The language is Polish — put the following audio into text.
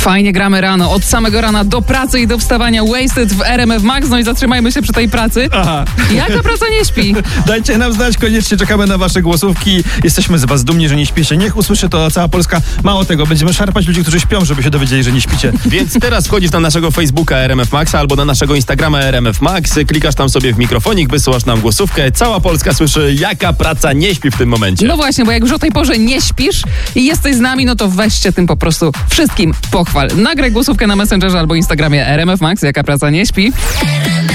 Fajnie gramy rano, od samego rana do pracy i do wstawania. Wasted w RMF Max, no i zatrzymajmy się przy tej pracy. Aha. Jaka praca nie śpi? Dajcie nam znać, koniecznie czekamy na wasze głosówki. Jesteśmy z was dumni, że nie śpicie. Niech usłyszy to cała Polska. Mało tego, będziemy szarpać ludzi, którzy śpią, żeby się dowiedzieli, że nie śpicie. Więc teraz wchodzisz na naszego Facebooka RMF Maxa albo na naszego Instagrama RMF Max, klikasz tam sobie w mikrofonik, wysyłasz nam głosówkę. Cała Polska słyszy, jaka praca nie śpi w tym momencie. No właśnie, bo jak już o tej porze nie śpisz i jesteś z nami, no to weźcie tym po prostu wszystkim pochwal. Nagraj głosówkę na Messengerze albo Instagramie RMF Max, jaka praca nie śpi.